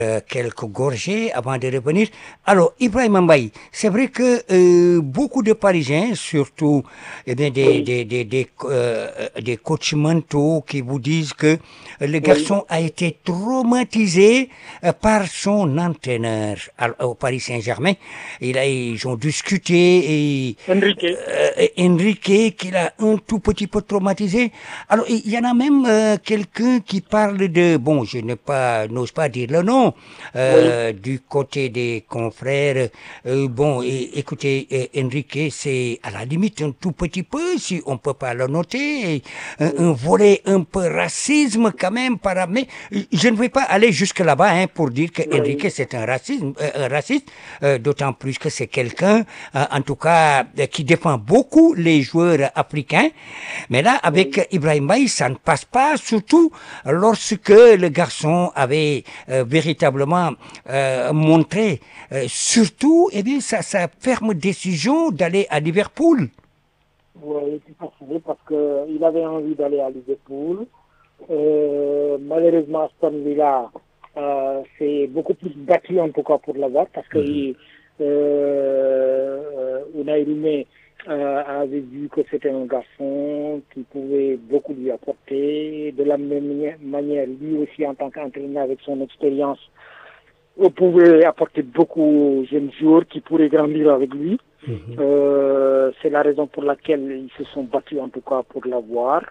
quelques gorgées avant de revenir. Alors, Ibrahim Mbaye, c'est vrai que beaucoup de Parisiens, surtout eh bien, Oui, des coachs mentaux qui vous disent que le oui, garçon a été traumatisé par son entraîneur au Paris Saint-Germain. Ils ont discuté et Enrique. Enrique qui l'a un tout petit peu traumatisé. Alors, il y en a même quelqu'un qui parle de, bon, je n'ose pas dire le nom, Oui, du côté des confrères. Bon, écoutez, Enrique, c'est à la limite un tout petit peu, si on peut pas le noter, un oui, volet un peu racisme quand même, mais je ne vais pas aller jusque là-bas hein, pour dire que oui, Enrique c'est un raciste, d'autant plus que c'est quelqu'un, en tout cas, qui défend beaucoup les joueurs africains. Mais là, oui. avec Ibrahim Baye, ça ne passe pas, surtout lorsque le garçon avait véritablement montré, surtout, eh bien, sa ferme décision d'aller à Liverpool. Oui, tout à fait, parce qu'il avait envie d'aller à Liverpool. Malheureusement, Aston Villa s'est beaucoup plus battu en tout cas pour l'avoir, parce que Unai Emery avait vu que c'était un garçon qui pouvait beaucoup lui apporter. De la même manière, lui aussi en tant qu'entraîneur avec son expérience, pouvait apporter beaucoup aux jeunes joueurs qui pourraient grandir avec lui. C'est la raison pour laquelle ils se sont battus en tout cas pour l'avoir.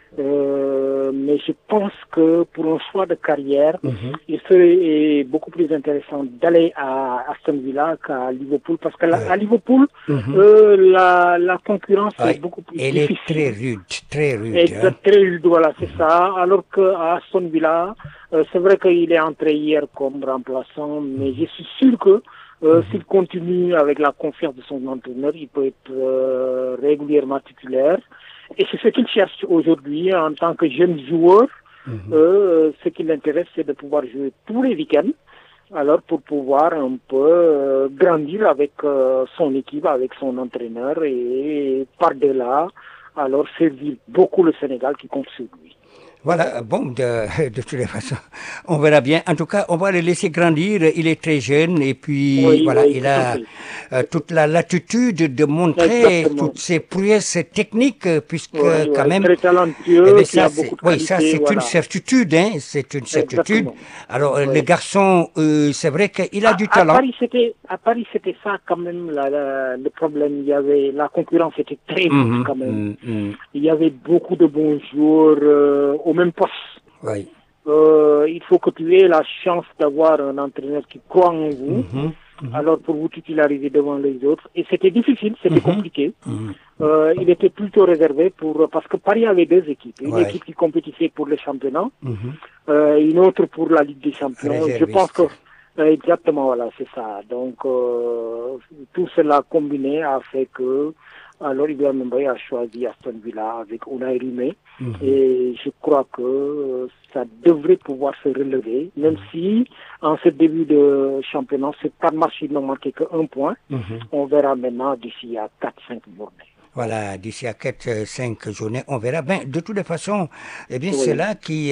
Mais je pense que pour un choix de carrière, il serait beaucoup plus intéressant d'aller à Aston Villa qu'à Liverpool parce que à Liverpool, la concurrence est Ouais. beaucoup plus Elle est difficile. très rude. Hein. Exact, voilà, c'est ça. Alors qu'à Aston Villa, c'est vrai qu'il est entré hier comme remplaçant, mais je suis sûr que s'il continue avec la confiance de son entraîneur, il peut être régulièrement titulaire. Et c'est ce qu'il cherche aujourd'hui en tant que jeune joueur. Ce qui l'intéresse, c'est de pouvoir jouer tous les week-ends. Alors pour pouvoir un peu grandir avec son équipe, avec son entraîneur et par-delà, alors servir beaucoup le Sénégal qui compte sur lui. Voilà, bon, de toutes les façons, on verra bien. En tout cas, on va le laisser grandir. Il est très jeune et puis Oui, voilà, oui, il tout à a fait. toute la latitude de montrer Exactement. toutes ses prouesses techniques, puisque Oui, quand oui, même, très eh bien talentueux, qui ça a c'est, beaucoup de oui, ça qualité, c'est une voilà. certitude, hein, c'est une certitude. Exactement. Alors le Oui. garçon, c'est vrai qu'il a du talent. À Paris, c'était ça quand même le problème. Il y avait la concurrence était très rude Mhm, quand même. mhm, Il y avait beaucoup de bons joueurs au même poste. oui. Il faut que tu aies la chance d'avoir un entraîneur qui croit en vous, Mhm, alors pour vous titulariser devant les autres. Et c'était difficile, c'était mhm, compliqué. mhm, Il était plutôt réservé parce que Paris avait deux équipes. Une ouais. équipe qui compétissait pour le championnat, Mhm. une autre pour la Ligue des Champions. Je pense que Réserviste. exactement, voilà, c'est ça. Donc, tout cela combiné a fait que, alors, Ibrahim Mbaye a choisi Aston Villa avec Unai Emery. Mhm. Et je crois que ça devrait pouvoir se relever, même si, en ce début de championnat, c'est pas match, ils n'ont marqué qu'un point. Mhm. On verra maintenant d'ici à 4-5 journées. Voilà, d'ici à 4, 5 journées, on verra. Ben, de toutes les façons, eh bien, c'est Oui, là qui,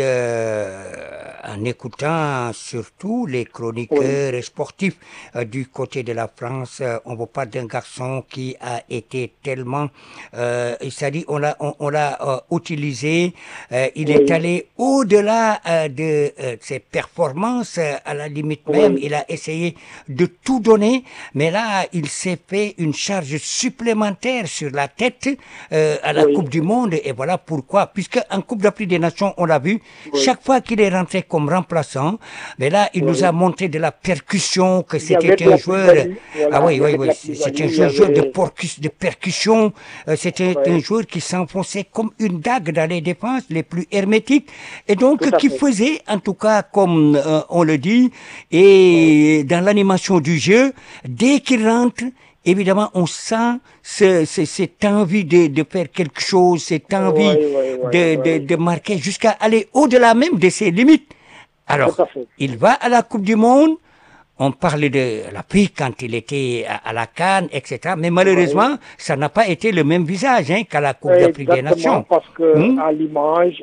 en écoutant surtout les oui, chroniqueurs sportifs du côté de la France, on vous parle d'un garçon qui a été tellement, c'est-à-dire on l'a utilisé, il est oui, allé au-delà de ses performances, à la limite même, oui, il a essayé de tout donner, mais là, il s'est fait une charge supplémentaire sur la tête à la oui, Coupe du Monde. Et voilà pourquoi. Puisque en Coupe d'Afrique des Nations, on l'a vu, oui, chaque fois qu'il est rentré comme remplaçant, mais là, il nous a oui. montré de la percussion, que Il y avait c'était de un la joueur. plus-value, Ah voilà, oui, il y oui, avait de oui, la c'est un plus-value, il y joueur avait, de percussion. C'était un oui, joueur qui s'enfonçait comme une dague dans les défenses les plus hermétiques. Et tout donc, à qui fait, faisait, en tout cas, comme on le dit, oui, et dans l'animation du jeu, dès qu'il rentre, évidemment, on sent cette envie de faire quelque chose, cette envie oui, oui, oui, oui, de marquer jusqu'à aller au-delà même de ses limites. tout Alors, à fait, il va à la Coupe du Monde, on parlait de l'appui quand il était à la CAN, etc. Mais malheureusement, ça n'a pas été le même visage qu'à la Coupe d'Afrique des Exactement, Nations. parce que à l'image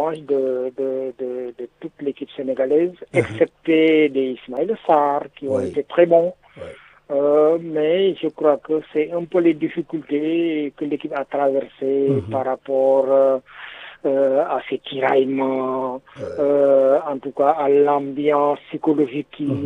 de toute l'équipe sénégalaise, excepté des Ismaël Sarr, qui ont été très bons. Mais je crois que c'est un peu les difficultés que l'équipe a traversées par rapport à ces tiraillements, en tout cas à l'ambiance psychologique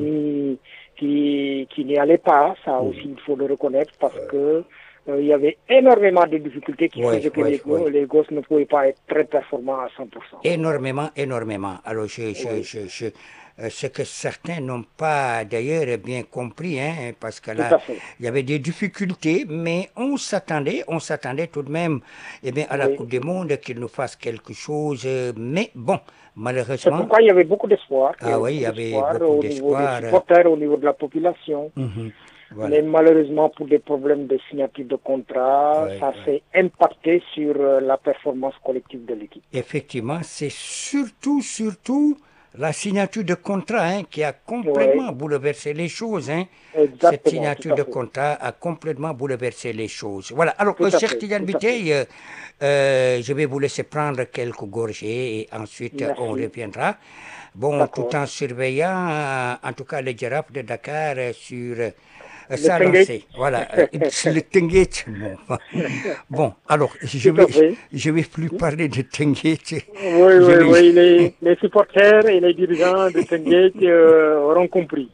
qui n'y allait pas. Ça aussi, il faut le reconnaître, parce que il y avait énormément de difficultés qui faisaient que les gosses ne pouvaient pas être très performants à 100%. Énormément. Alors, ce que certains n'ont pas d'ailleurs bien compris, parce que là, il y avait des difficultés, mais on s'attendait tout de même à la Coupe du Monde qu'il nous fasse quelque chose, mais bon, malheureusement... C'est pourquoi il y avait beaucoup d'espoir. Il y avait beaucoup d'espoir. Au niveau des supporters, au niveau de la population. Voilà. Mais malheureusement, pour des problèmes de signature de contrat, ça s'est impacté sur la performance collective de l'équipe. Effectivement, c'est surtout la signature de contrat qui a complètement bouleversé les choses. Cette signature de contrat a complètement bouleversé les choses. Voilà. Alors, cher Tidiane Biteye, je vais vous laisser prendre quelques gorgées et ensuite on reviendra. Bon, tout en surveillant, en tout cas, les girafes de Dakar sur... ça lancé, voilà, le Teungueth. Bon, alors, je vais plus parler de Teungueth. Oui, les supporters et les dirigeants de Teungueth auront compris.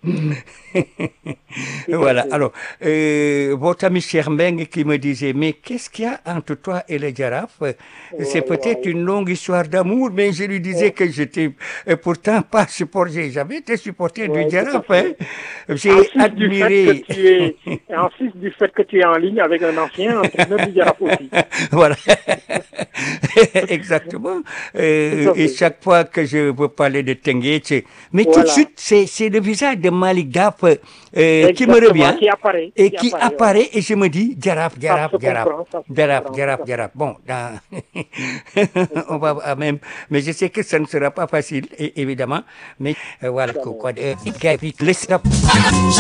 Voilà, alors, votre ami Chermeng qui me disait, mais qu'est-ce qu'il y a entre toi et les girafes? C'est peut-être une longue histoire d'amour, mais je lui disais que j'étais pourtant pas supporter, j'ai jamais été supporter du girafe. J'ai admiré... En plus du fait que tu es en ligne avec un ancien entraîneur du girafe aussi. Voilà, exactement. Et chaque fois que je veux parler de Teungueth, mais tout de suite, c'est le visage de Malick Daf qui me revient qui apparaît et je me dis Jaraf. Bon, on va même, mais je sais que ça ne sera pas facile, évidemment, mais voilà quoi.